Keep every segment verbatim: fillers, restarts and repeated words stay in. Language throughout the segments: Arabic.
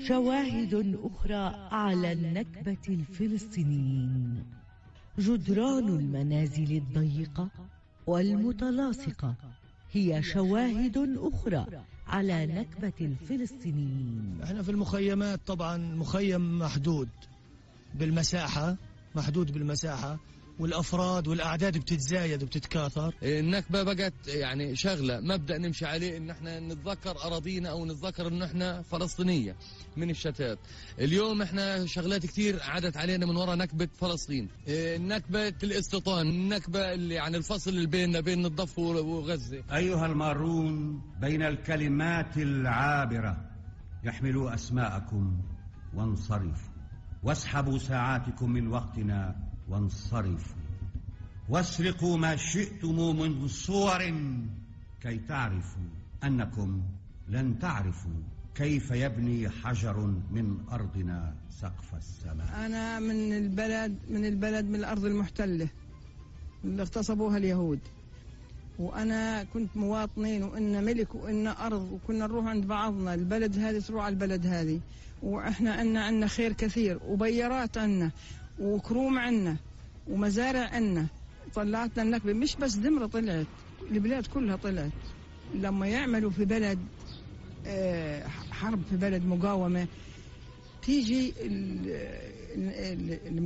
شواهد أخرى على النكبة الفلسطينيين. جدران المنازل الضيقة والمتلاصقة هي شواهد أخرى على نكبة الفلسطينيين. احنا في المخيمات طبعا مخيم محدود بالمساحة، محدود بالمساحة، والأفراد والأعداد بتتزايد وبتتكاثر. النكبة بقت يعني شغلة مبدأ نمشي عليه، إن احنا نتذكر أراضينا أو نتذكر إن احنا فلسطينية من الشتات. اليوم احنا شغلات كتير عادت علينا من وراء نكبة فلسطين، نكبة الاستيطان، النكبة اللي يعني الفصل اللي بيننا بين الضفة وغزة. أيها المارون بين الكلمات العابرة، يحملوا أسماءكم وانصرفوا، واسحبوا ساعاتكم من وقتنا وانصرفوا، واسرقوا ما شئتم من صور كي تعرفوا أنكم لن تعرفوا كيف يبني حجر من أرضنا سقف السماء. أنا من البلد من البلد من الأرض المحتلة اللي اغتصبوها اليهود، وأنا كنت مواطنين وإن ملك وإن أرض، وكنا نروح عند بعضنا، البلد هذه تروح على البلد هذه، وإحنا عنا عنا خير كثير، وبيارات عنا وكروم عنا ومزارع عنا. طلعتنا النكبة، مش بس دمرة طلعت، البلاد كلها طلعت. لما يعملوا في بلد حرب، في بلد مقاومة، تيجي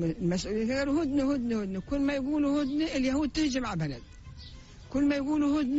المسؤولين قالوا هدنة هدنة هدنة، كل ما يقولوا هدنة اليهود تهجم على بلد، كل ما يقولوا هدنة